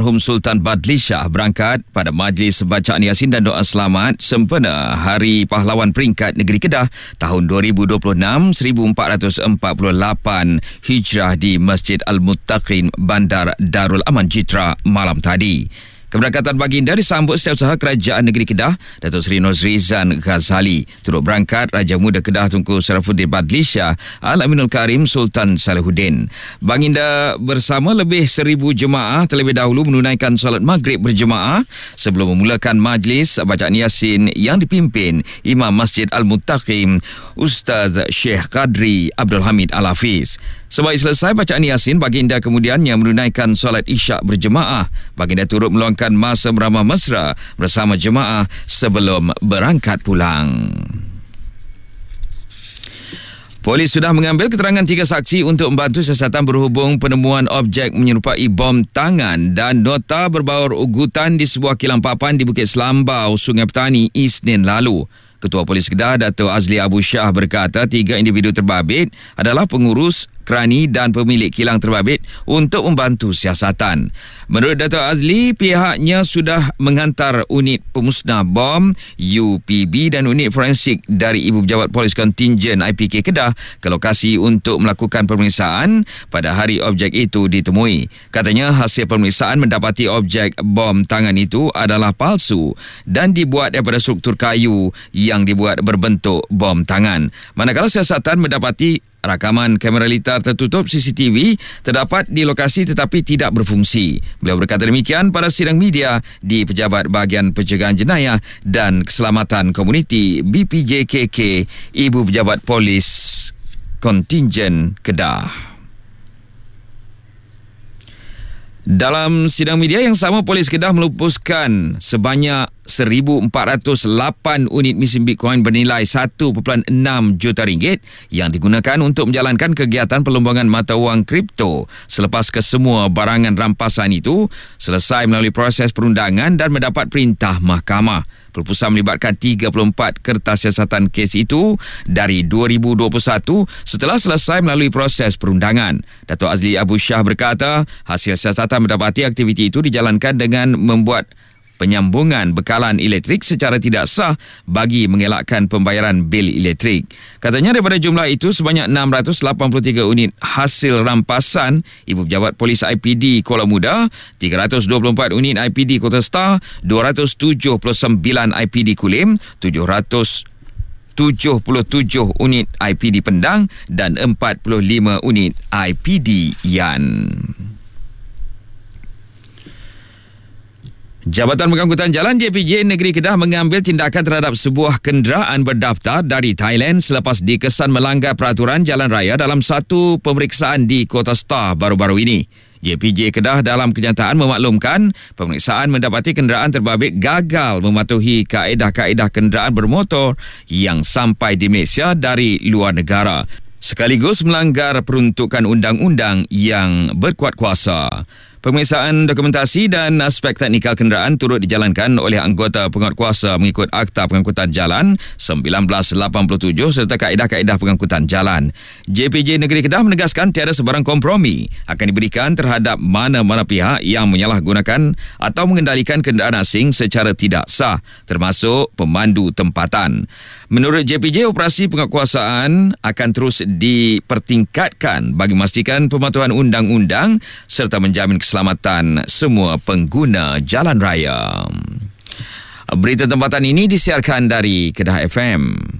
almarhum Sultan Badli Shah berangkat pada majlis bacaan Yasin dan doa selamat sempena Hari Pahlawan Peringkat Negeri Kedah tahun 2026 1448 Hijrah di Masjid Al-Muttaqin Bandar Darul Aman Jitra malam tadi. Keberangkatan baginda disambut Setiausaha Kerajaan Negeri Kedah, Datuk Seri Nozrizan Ghazali. Turut berangkat Raja Muda Kedah Tunku Sarafuddin Badli Shah Al-Aminul Karim Sultan Salahuddin. Baginda bersama lebih 1,000 jemaah terlebih dahulu menunaikan solat maghrib berjemaah sebelum memulakan majlis bacaan Yasin yang dipimpin Imam Masjid Al-Muttaqin Ustaz Syekh Qadri Abdul Hamid Al-Hafiz. Sebaik selesai bacaan Yasin, baginda kemudian yang menunaikan solat isyak berjemaah. Baginda turut meluangkan masa beramah mesra bersama jemaah sebelum berangkat pulang. Polis sudah mengambil keterangan 3 saksi untuk membantu siasatan berhubung penemuan objek menyerupai bom tangan dan nota berbaur ugutan di sebuah kilang papan di Bukit Selambau, Sungai Petani, Isnin lalu. Ketua Polis Kedah, Dato' Azli Abu Shah berkata 3 individu terbabit adalah pengurus, kerani dan pemilik kilang terbabit untuk membantu siasatan. Menurut Dato' Azli, pihaknya sudah menghantar unit pemusnah bom UPB dan unit forensik dari Ibu Pejabat Polis Kontingen IPK Kedah ke lokasi untuk melakukan pemeriksaan pada hari objek itu ditemui. Katanya hasil pemeriksaan mendapati objek bom tangan itu adalah palsu dan dibuat daripada struktur kayu yang dibuat berbentuk bom tangan. Manakala siasatan mendapati rakaman kamera litar tertutup CCTV terdapat di lokasi tetapi tidak berfungsi. Beliau berkata demikian pada sidang media di Pejabat Bahagian Pencegahan Jenayah dan Keselamatan Komuniti BPJKK, Ibu Pejabat Polis Kontingen Kedah. Dalam sidang media yang sama, Polis Kedah melupuskan sebanyak 1,408 unit mesin Bitcoin bernilai 1.6 juta ringgit yang digunakan untuk menjalankan kegiatan pelumbangan mata wang kripto selepas kesemua barangan rampasan itu selesai melalui proses perundangan dan mendapat perintah mahkamah. Pelupusan melibatkan 34 kertas siasatan kes itu dari 2021 setelah selesai melalui proses perundangan. Dato' Azli Abu Shah berkata hasil siasatan mendapati aktiviti itu dijalankan dengan membuat penyambungan bekalan elektrik secara tidak sah bagi mengelakkan pembayaran bil elektrik. Katanya daripada jumlah itu sebanyak 683 unit hasil rampasan Ibu Pejabat Polis IPD Kuala Muda, 324 unit IPD Kota Star, 279 IPD Kulim, 777 unit IPD Pendang dan 45 unit IPD Yan. Jabatan Pengangkutan Jalan JPJ Negeri Kedah mengambil tindakan terhadap sebuah kenderaan berdaftar dari Thailand selepas dikesan melanggar peraturan jalan raya dalam satu pemeriksaan di Kota Star baru-baru ini. JPJ Kedah dalam kenyataan memaklumkan pemeriksaan mendapati kenderaan terbabit gagal mematuhi kaedah-kaedah kenderaan bermotor yang sampai di Malaysia dari luar negara, sekaligus melanggar peruntukan undang-undang yang berkuat kuasa. Pemeriksaan dokumentasi dan aspek teknikal kenderaan turut dijalankan oleh anggota penguatkuasa mengikut Akta Pengangkutan Jalan 1987 serta kaedah-kaedah pengangkutan jalan. JPJ Negeri Kedah menegaskan tiada sebarang kompromi akan diberikan terhadap mana-mana pihak yang menyalahgunakan atau mengendalikan kenderaan asing secara tidak sah, termasuk pemandu tempatan. Menurut JPJ, operasi penguatkuasaan akan terus dipertingkatkan bagi memastikan pematuhan undang-undang serta menjamin keselamatan semua pengguna jalan raya. Berita tempatan ini disiarkan dari Kedah FM.